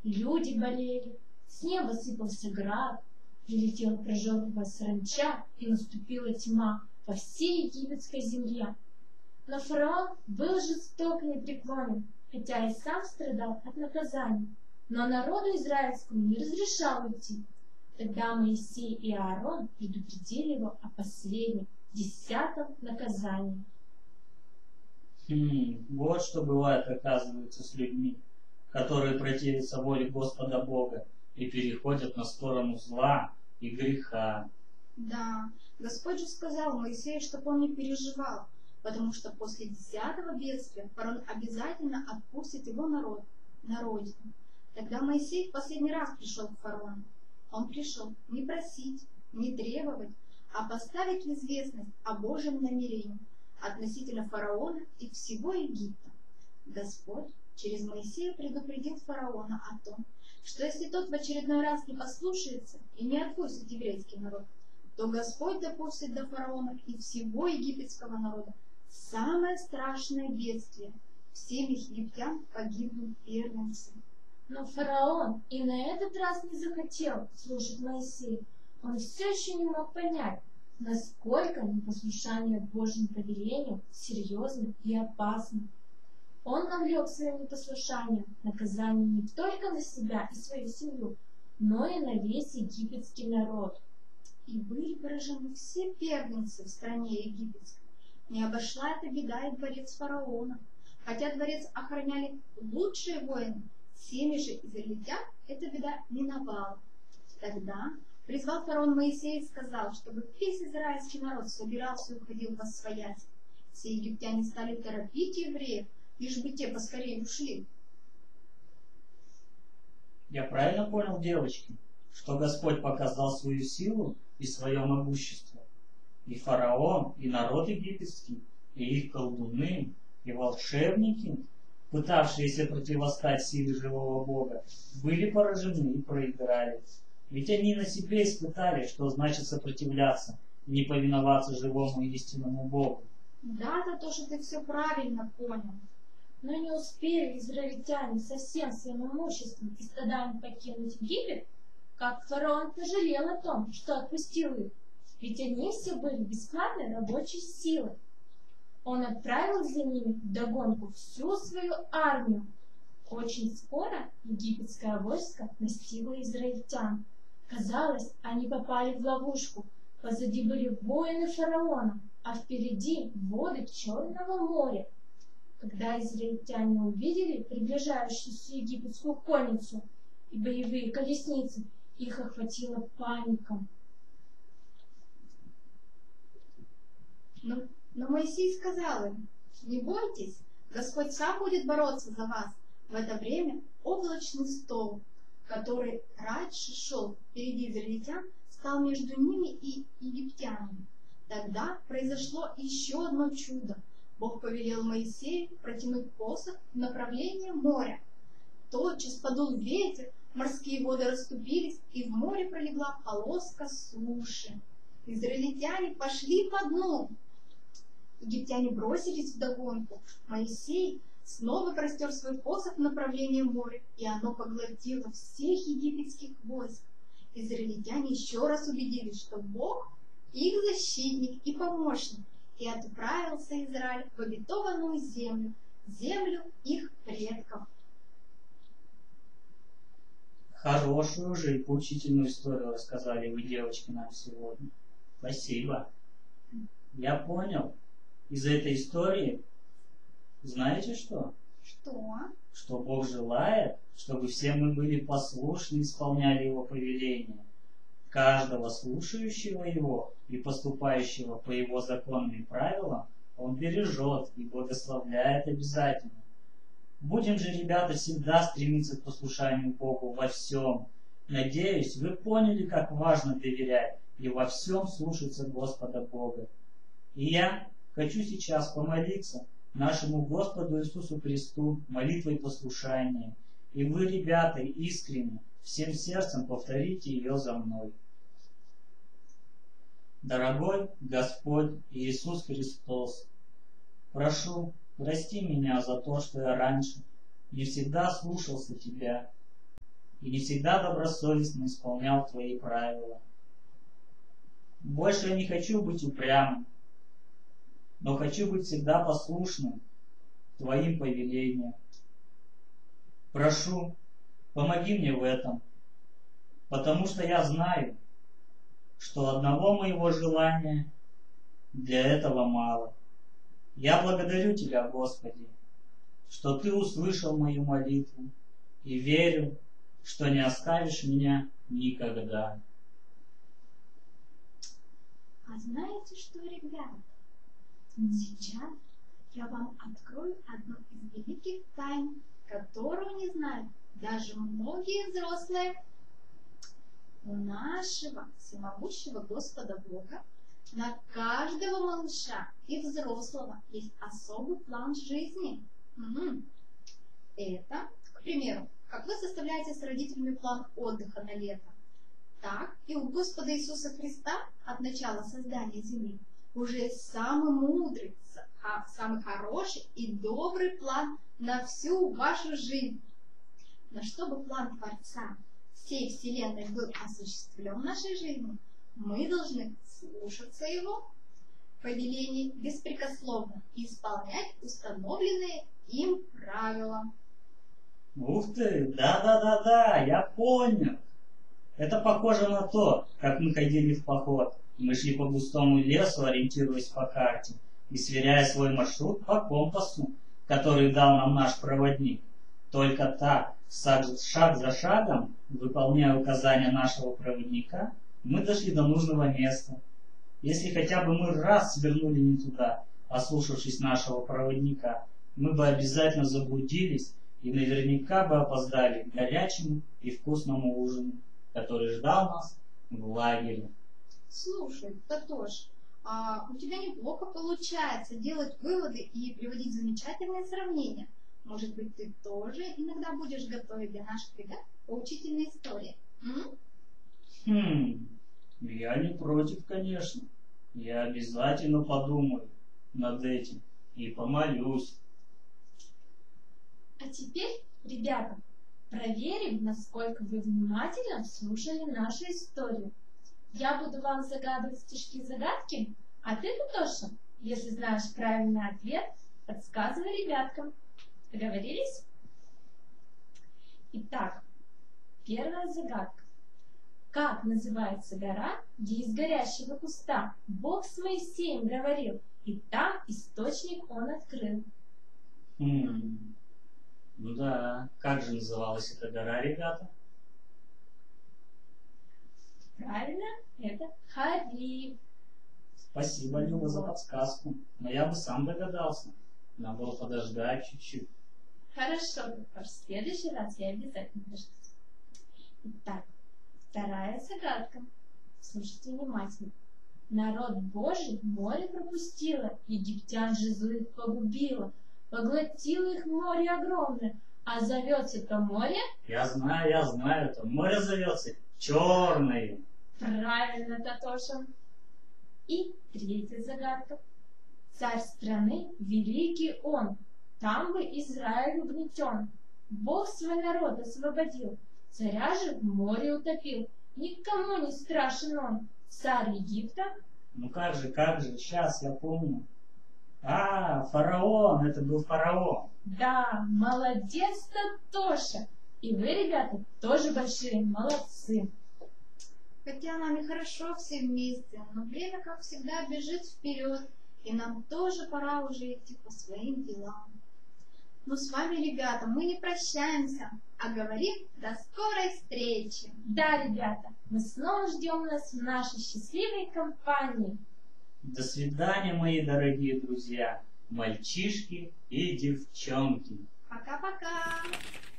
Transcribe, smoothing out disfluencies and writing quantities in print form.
Люди болели, с неба сыпался град, прилетела прожорливая саранча, и наступила тьма по всей египетской земле. Но фараон был жесток и непреклонен, хотя и сам страдал от наказания, но народу израильскому не разрешал уйти. Тогда Моисей и Аарон предупредили его о последнем, 10-м наказании. Вот что бывает, оказывается, с людьми, которые противятся воле Господа Бога и переходят на сторону зла и греха. Да, Господь же сказал Моисею, чтобы он не переживал, потому что после 10-го бедствия фараон обязательно отпустит его народ на родину. Тогда Моисей в последний раз пришел к фараону. Он пришел не просить, не требовать, а поставить в известность о Божьем намерении относительно фараона и всего Египта. Господь через Моисея предупредил фараона о том, что если тот в очередной раз не послушается и не отпустит еврейский народ, то Господь допустит до фараона и всего египетского народа самое страшное бедствие. В семьях египтян погибнут первенцы. Но фараон и на этот раз не захотел слушать Моисея. Он все еще не мог понять, насколько непослушание Божьему повелению серьезно и опасно. Он навлек своим непослушанием наказание не только на себя и свою семью, но и на весь египетский народ. И были поражены все первенцы в стране египетской. Не обошла эта беда и дворец фараона. Хотя дворец охраняли лучшие воины, всеми же израильтян эта беда миновала. Тогда призвал фараон Моисея и сказал, чтобы весь израильский народ собирался и уходил восвоясь. Все египтяне стали торопить евреев, лишь бы те поскорее ушли. Я правильно понял, девочки, что Господь показал свою силу и свое могущество? И фараон, и народ египетский, и их колдуны, и волшебники, пытавшиеся противостать силе живого Бога, были поражены и проиграли. Ведь они на себе испытали, что значит сопротивляться, не повиноваться живому и истинному Богу. Да, за то, что ты все правильно понял. Но не успели израильтяне со всем своим имуществом и стадами покинуть Египет, как фараон пожалел о том, что отпустил их, ведь они все были бесплатной рабочей силой. Он отправил за ними вдогонку всю свою армию. Очень скоро египетское войско настигло израильтян. Казалось, они попали в ловушку. Позади были воины фараона, а впереди воды Черного моря. Когда израильтяне увидели приближающуюся египетскую конницу и боевые колесницы, их охватила паника. Но Моисей сказал им: не бойтесь, Господь сам будет бороться за вас. В это время облачный столб, который раньше шел впереди израильтян, стал между ними и египтянами. Тогда произошло еще одно чудо. Бог повелел Моисею протянуть посох в направлении моря. Тотчас подул ветер, морские воды расступились, и в море пролегла полоска суши. Израильтяне пошли по дну. Египтяне бросились вдогонку. Моисей снова простер свой посох в направлении моря, и оно поглотило всех египетских войск. Израильтяне еще раз убедились, что Бог их защитник и помощник, и отправился Израиль в обетованную землю, землю их предков. Хорошую же и поучительную историю рассказали вы, девочки, нам сегодня. Спасибо. Я понял. Из этой истории, знаете что? Что? Что Бог желает, чтобы все мы были послушны и исполняли Его повеления. Каждого слушающего Его и поступающего по Его законам и правилам Он бережет и благословляет обязательно. Будем же, ребята, всегда стремиться к послушанию Богу во всем. Надеюсь, вы поняли, как важно доверять и во всем слушаться Господа Бога. И я хочу сейчас помолиться нашему Господу Иисусу Христу молитвой послушания. И вы, ребята, искренне, всем сердцем повторите ее за мной. Дорогой Господь Иисус Христос, прошу, прости меня за то, что я раньше не всегда слушался Тебя и не всегда добросовестно исполнял твои правила. Больше я не хочу быть упрямым, но хочу быть всегда послушным твоим повелениям. Прошу, помоги мне в этом, потому что я знаю, что одного моего желания для этого мало. Я благодарю Тебя, Господи, что Ты услышал мою молитву и верю, что не оставишь меня никогда. А знаете что, ребята? Сейчас я вам открою одну из великих тайн, которую не знают даже многие взрослые. У нашего всемогущего Господа Бога на каждого малыша и взрослого есть особый план жизни. Это, к примеру, как вы составляете с родителями план отдыха на лето, так и у Господа Иисуса Христа от начала создания земли уже есть самый мудрый, самый хороший и добрый план на всю вашу жизнь. Но чтобы план Творца всей Вселенной был осуществлен в нашей жизни, мы должны слушаться Его повелений беспрекословно и исполнять установленные им правила. Ух ты, да, я понял. Это похоже на то, как мы ходили в поход. Мы шли по густому лесу, ориентируясь по карте и сверяя свой маршрут по компасу, который дал нам наш проводник. Только так, шаг за шагом, выполняя указания нашего проводника, мы дошли до нужного места. Если хотя бы мы раз свернули не туда, ослушавшись нашего проводника, мы бы обязательно заблудились и наверняка бы опоздали к горячему и вкусному ужину, который ждал нас в лагере. Слушай, Татош, у тебя неплохо получается делать выводы и приводить замечательные сравнения. Может быть, ты тоже иногда будешь готовить для наших ребят поучительные истории? Я не против, конечно. Я обязательно подумаю над этим и помолюсь. А теперь, ребята, проверим, насколько вы внимательно слушали нашу историю. Я буду вам загадывать стишки-загадки, а ты, Татоша, если знаешь правильный ответ, подсказывай ребяткам. Договорились? Итак, первая загадка. Как называется гора, где из горящего куста Бог с Моисеем говорил, и там источник он открыл? Ну да, как же называлась эта гора, ребята? Правильно, это Хариб. Спасибо, Люба, за подсказку. Но я бы сам догадался. Надо было подождать чуть-чуть. Хорошо, Татош, в следующий раз я обязательно дождусь. Итак, вторая загадка. Слушайте внимательно. Народ Божий море пропустило, египтян же злых погубило, поглотило их море огромное, а зовется это море... Я знаю, это море зовется Черное. Правильно, Татоша. И третья загадка. Царь страны великий он, там бы Израиль угнетен. Бог свой народ освободил, царя же в море утопил. Никому не страшен он, царь Египта. Ну как же, сейчас я помню. Фараон, это был фараон. Да, молодец, Татоша. И вы, ребята, тоже большие молодцы. Хотя нам и хорошо все вместе, но время, как всегда, бежит вперед, и нам тоже пора уже идти по своим делам. Но с вами, ребята, мы не прощаемся, а говорим до скорой встречи. Да, ребята, мы снова ждем вас в нашей счастливой компании. До свидания, мои дорогие друзья, мальчишки и девчонки. Пока-пока.